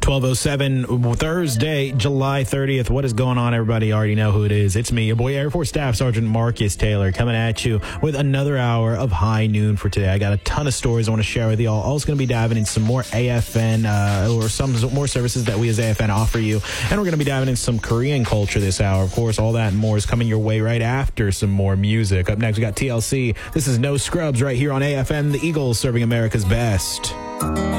12:07 Thursday, July 30th. What is going on, everybody? You already know who it is. It's me, your boy Air Force Staff Sergeant Marcus Taylor, coming at you with another hour of High Noon for today. I got a ton of stories I want to share with y'all. Also going to be diving into some more AFN or some more services that we as AFN offer you. And we're going to be diving into some Korean culture this hour. Of course, all that and more is coming your way right after some more music. Up next, we got TLC. This is No Scrubs right here on AFN, the Eagles serving America's best.